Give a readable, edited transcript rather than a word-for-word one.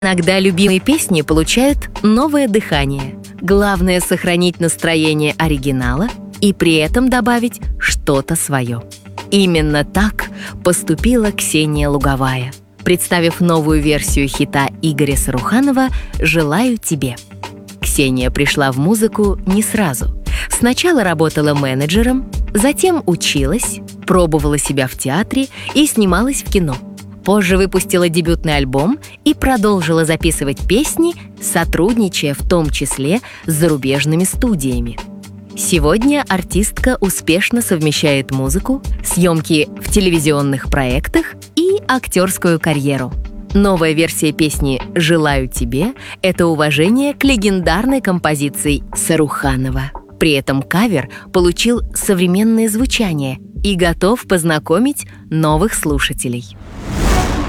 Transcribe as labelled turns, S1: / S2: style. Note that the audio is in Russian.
S1: Иногда любимые песни получают новое дыхание. Главное — сохранить настроение оригинала и при этом добавить что-то свое. Именно так поступила Ксения Луговая, представив новую версию хита Игоря Саруханова «Желаю тебе». Ксения пришла в музыку не сразу. Сначала работала менеджером, затем училась, пробовала себя в театре и снималась в кино. Позже выпустила дебютный альбом и продолжила записывать песни, сотрудничая в том числе с зарубежными студиями. Сегодня артистка успешно совмещает музыку, съемки в телевизионных проектах и актерскую карьеру. Новая версия песни «Желаю тебе» — это уважение к легендарной композиции Саруханова. При этом кавер получил современное звучание и готов познакомить новых слушателей.